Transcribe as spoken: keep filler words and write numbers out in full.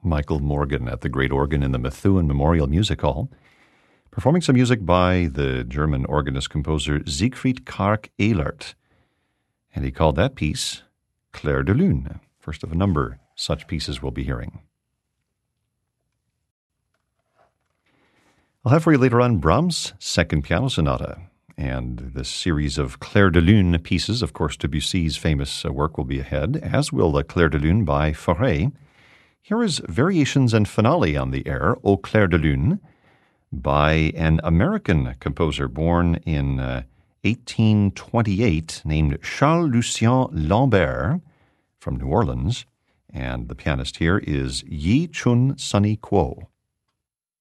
Michael Morgan at the Great Organ in the Methuen Memorial Music Hall, performing some music by the German organist-composer Siegfried Karg Ehlert. And he called that piece Clair de Lune, first of a number such pieces we'll be hearing. I'll have for you later on Brahms' Second Piano Sonata. And this series of Clair de Lune pieces, of course, Debussy's famous work will be ahead, as will the Clair de Lune by Fauré. Here is Variations and Finale on the air, Au Clair de Lune, by an American composer born in uh, eighteen twenty-eight named Charles-Lucien Lambert from New Orleans. And the pianist here is Yi Chun Sunny Kuo.